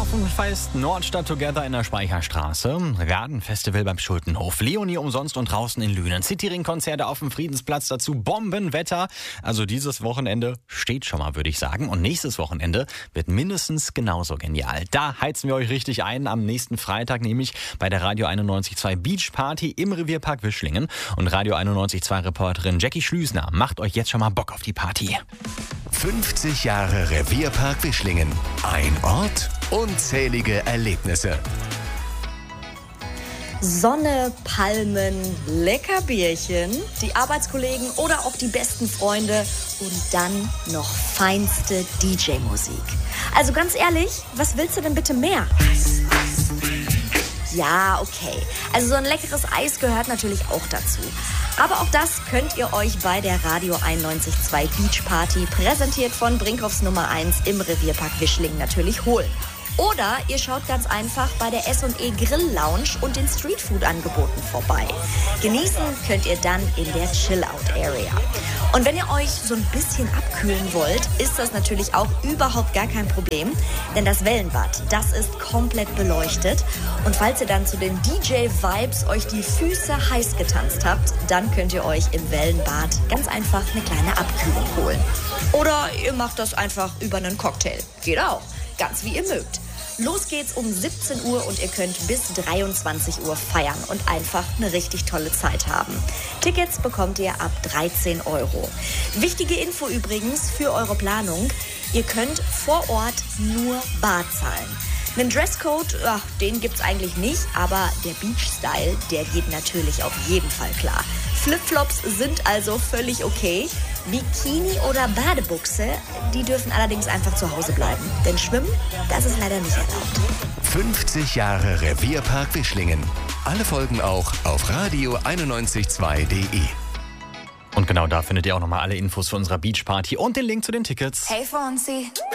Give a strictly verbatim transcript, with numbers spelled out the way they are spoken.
Hafenfest Nordstadt Together in der Speicherstraße, Radenfestival beim Schultenhof, Leonie umsonst und draußen in Lünen, Cityring-Konzerte auf dem Friedensplatz, dazu Bombenwetter. Also dieses Wochenende steht schon mal, würde ich sagen. Und nächstes Wochenende wird mindestens genauso genial. Da heizen wir euch richtig ein am nächsten Freitag, nämlich bei der Radio einundneunzig Komma zwei Beach Party im Revierpark Wischlingen. Und Radio einundneunzig Komma zwei Reporterin Jackie Schlüßner macht euch jetzt schon mal Bock auf die Party. fünfzig Jahre Revierpark Wischlingen. Ein Ort, unzählige Erlebnisse. Sonne, Palmen, lecker Bierchen, die Arbeitskollegen oder auch die besten Freunde und dann noch feinste D J-Musik. Also ganz ehrlich, was willst du denn bitte mehr? Ja, okay. Also so ein leckeres Eis gehört natürlich auch dazu. Aber auch das könnt ihr euch bei der Radio einundneunzig Komma zwei Beach Party, präsentiert von Brinkhoffs Nummer eins im Revierpark Wischlingen, natürlich holen. Oder ihr schaut ganz einfach bei der S und E Grill Lounge und den Streetfood-Angeboten vorbei. Genießen könnt ihr dann in der Chill-Out-Area. Und wenn ihr euch so ein bisschen abkühlen wollt, ist das natürlich auch überhaupt gar kein Problem. Denn das Wellenbad, das ist komplett beleuchtet. Und falls ihr dann zu den D J-Vibes euch die Füße heiß getanzt habt, dann könnt ihr euch im Wellenbad ganz einfach eine kleine Abkühlung holen. Oder ihr macht das einfach über einen Cocktail. Geht auch. Ganz wie ihr mögt. Los geht's um siebzehn Uhr und ihr könnt bis dreiundzwanzig Uhr feiern und einfach eine richtig tolle Zeit haben. Tickets bekommt ihr ab dreizehn Euro. Wichtige Info übrigens für eure Planung: Ihr könnt vor Ort nur bar zahlen. Einen Dresscode, ach, den gibt's eigentlich nicht, aber der Beach-Style, der geht natürlich auf jeden Fall klar. Flipflops sind also völlig okay. Bikini oder Badebuchse, die dürfen allerdings einfach zu Hause bleiben. Denn Schwimmen, das ist leider nicht erlaubt. fünfzig Jahre Revierpark Wischlingen. Alle Folgen auch auf radio einundneunzig Komma zwei punkt de. Und genau da findet ihr auch nochmal alle Infos für unsere Beach Party und den Link zu den Tickets. Hey Fonzie.